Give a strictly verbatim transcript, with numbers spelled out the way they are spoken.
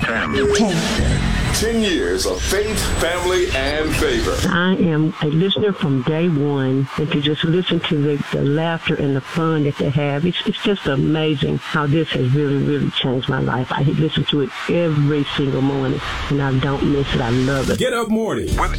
ten. ten. ten years of faith, family, and favor. I am a listener from day one, and to just listen to the, the laughter and the fun that they have, it's, it's just amazing how this has really, really changed my life. I listen to it every single morning, and I don't miss it. I love it. Get Up Morning with